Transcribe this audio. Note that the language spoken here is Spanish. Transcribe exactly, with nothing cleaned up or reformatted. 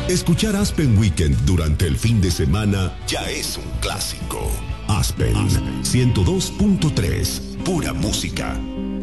Escuchar Aspen Weekend durante el fin de semana ya es un clásico. Aspen, Aspen. ciento dos punto tres, pura música.